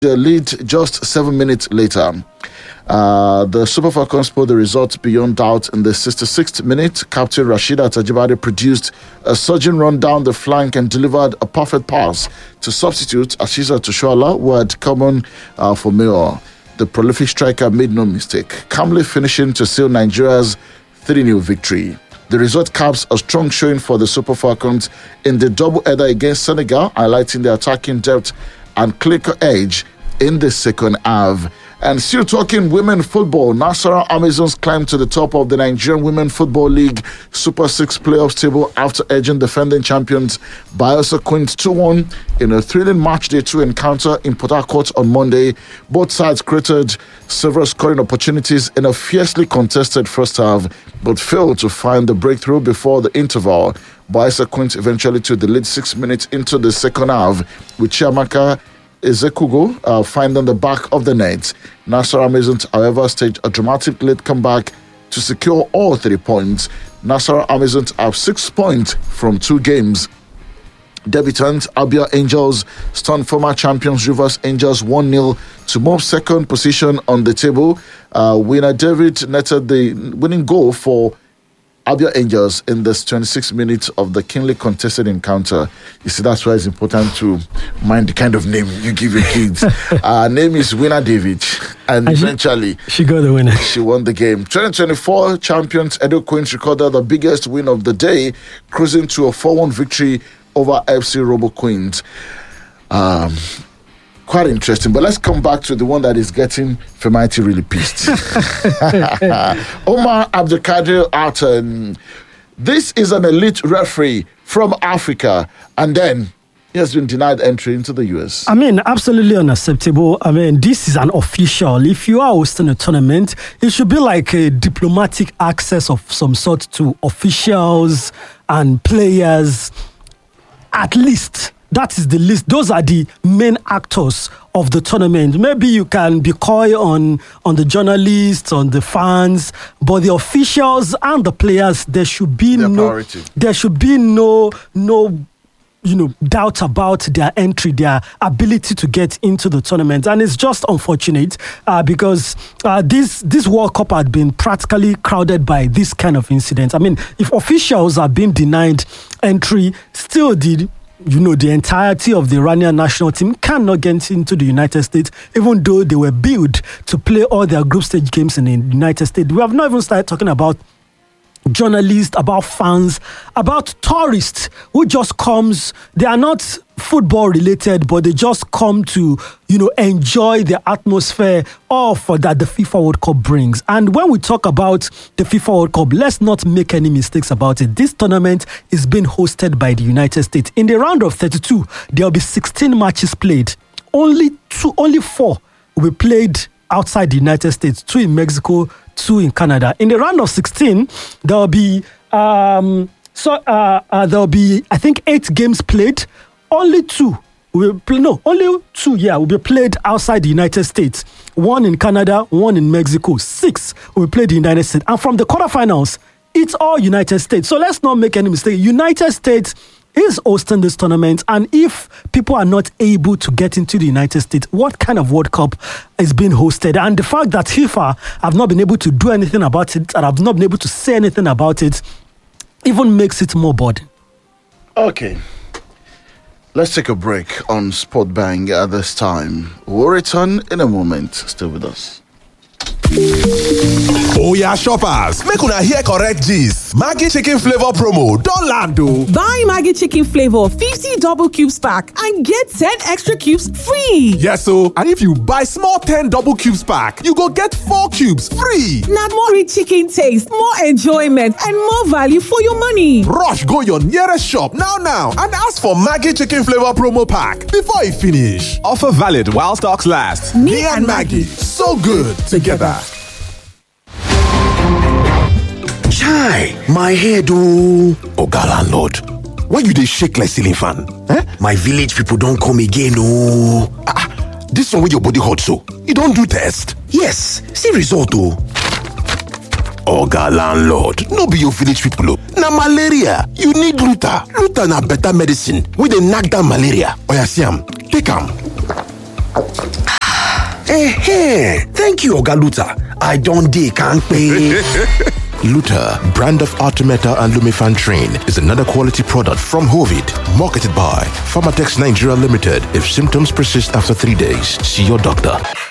the lead just 7 minutes later. The Super Falcons pulled the result beyond doubt in the 66th minute. Captain Rasheedat Ajibade produced a surging run down the flank and delivered a perfect pass to substitute Ashiza Tushola, who had come on for Mayor. The prolific striker made no mistake, calmly finishing to seal Nigeria's 3-0 victory. The result caps a strong showing for the Super Falcons in the double-header against Senegal, highlighting the attacking depth and clinical edge in the second half. And still talking women football, Nasarawa Amazons climbed to the top of the Nigerian Women Football League Super 6 playoffs table after edging defending champions Bayelsa Queens 2-1 in a thrilling match day 2 encounter in Port Harcourt on Monday. Both sides created several scoring opportunities in a fiercely contested first half, but failed to find the breakthrough before the interval. Bayelsa Queens eventually took the lead 6 minutes into the second half, with Chiamaka Ezekugo finding the back of the net. Nasarawa Amazons, however, staged a dramatic late comeback to secure all 3 points. Nasarawa Amazons have 6 points from 2 games. Debutant Abia Angels stunned former champions Rivers Angels 1-0 to move second position on the table. Winner David netted the winning goal for Abia Angels in this 26 minutes of the keenly contested encounter. You see, that's why it's important to mind the kind of name you give your kids. Her name is Winner David, and eventually she got the winner. She won the game. 2024 champions Edo Queens recorded the biggest win of the day, cruising to a 4-1 victory over FC Robo Queens. Quite interesting, but let's come back to the one that is getting Femaiti really pissed. Omar Abdulkadir Artan. This is an elite referee from Africa, and then he has been denied entry into the US. I mean, absolutely unacceptable. I mean, this is an official. If you are hosting a tournament, it should be like a diplomatic access of some sort to officials and players, at least. That is the list. Those are the main actors of the tournament. Maybe you can be coy on the journalists, on the fans, but the officials and the players, there should be no doubt about their entry, their ability to get into the tournament. And it's just unfortunate because this World Cup had been practically crowded by this kind of incidents. I mean, if officials are being denied entry, still the entirety of the Iranian national team cannot get into the United States, even though they were billed to play all their group stage games in the United States. We have not even started talking about journalists, about fans, about tourists who just comes. They are not football related, but they just come to, enjoy the atmosphere of that the FIFA World Cup brings. And when we talk about the FIFA World Cup, let's not make any mistakes about it. This tournament is being hosted by the United States. In the round of 32, there will be 16 matches played. Only 4 will be played outside the United States, 2 in Mexico, 2 in Canada. In the round of 16, there will be I think 8 games played. Only 2 will be played outside the United States. 1 in Canada, 1 in Mexico. 6 will be played in the United States. And from the quarterfinals, it's all United States. So let's not make any mistake. United States is hosting this tournament, and if people are not able to get into the United States, what kind of World Cup is being hosted? And the fact that FIFA have not been able to do anything about it and have not been able to say anything about it even makes it more burden. Okay, let's take a break on Sport Bang at this time. We'll return in a moment. Stay with us. Oya shoppers, make una hear correct gist. Maggi chicken flavor promo don land o. Buy Maggi chicken flavor 50 double cubes pack and get 10 extra cubes free. Yes o, and if you buy small 10 double cubes pack, you go get 4 cubes free. Na more rich chicken taste, more enjoyment, and more value for your money. Rush go your nearest shop now and ask for Maggi chicken flavor promo pack before e finish. Offer valid while stocks last. Me and Maggi, so good together. Chai, my head oh. Oga landlord, why you dey shake like ceiling fan? Eh? My village people don come again oh. This one wey your body hot so, you don do test? Yes, see result oh. Oga landlord, no be your village people oh. Na malaria, you need Luta. Luta na better medicine wey dey knack down malaria. Oya see am, take am. Thank you, Oga Luther. I don't dey kampe. Luther, brand of Artemeta and Lumifantrin, is another quality product from Hovid, marketed by Pharmatex Nigeria Limited. If symptoms persist after 3 days, see your doctor.